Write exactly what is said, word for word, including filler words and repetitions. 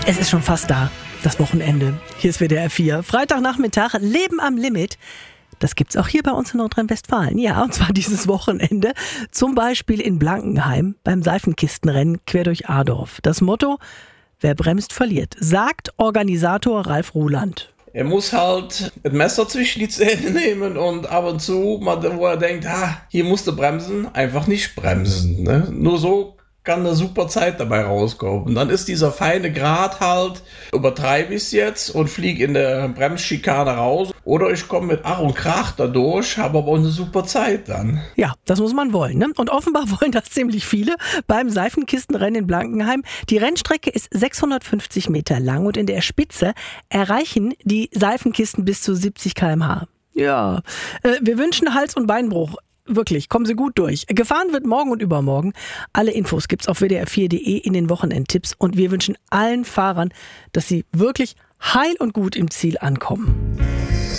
Es ist schon fast da, das Wochenende. Hier ist W D R vier. Freitagnachmittag, Leben am Limit. Das gibt's auch hier bei uns in Nordrhein-Westfalen. Ja, und zwar dieses Wochenende. Zum Beispiel in Blankenheim beim Seifenkistenrennen quer durch Adorf. Das Motto: Wer bremst, verliert, sagt Organisator Ralf Ruland. Er muss halt ein Messer zwischen die Zähne nehmen und ab und zu, wo er denkt, ah, hier musst du bremsen, einfach nicht bremsen. Ne? Nur so kann eine super Zeit dabei rauskommen. Und dann ist dieser feine Grat halt, übertreibe ich es jetzt und fliege in der Bremsschikane raus. Oder ich komme mit Ach und Krach da durch, habe aber auch eine super Zeit dann. Ja, das muss man wollen, ne? Und offenbar wollen das ziemlich viele beim Seifenkistenrennen in Blankenheim. Die Rennstrecke ist sechshundertfünfzig Meter lang und in der Spitze erreichen die Seifenkisten bis zu siebzig Kilometer pro Stunde. Ja, äh, wir wünschen Hals- und Beinbruch. Wirklich, kommen Sie gut durch. Gefahren wird morgen und übermorgen. Alle Infos gibt's auf w d r vier punkt de in den Wochenendtipps. Und wir wünschen allen Fahrern, dass sie wirklich heil und gut im Ziel ankommen.